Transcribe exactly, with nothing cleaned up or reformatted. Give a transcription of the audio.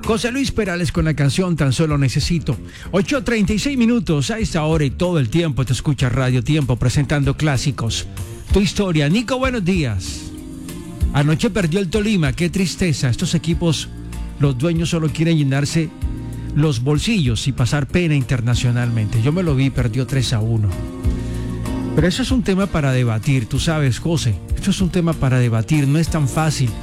José Luis Perales con la canción Tan Solo Necesito. ocho treinta y seis minutos a esta hora y todo el tiempo te escucha Radio Tiempo presentando clásicos. Tu historia. Nico, buenos días. Anoche perdió el Tolima, qué tristeza. Estos equipos, los dueños solo quieren llenarse los bolsillos y pasar pena internacionalmente. Yo me lo vi, perdió tres a uno. Pero eso es un tema para debatir, tú sabes, José. Esto es un tema para debatir, no es tan fácil.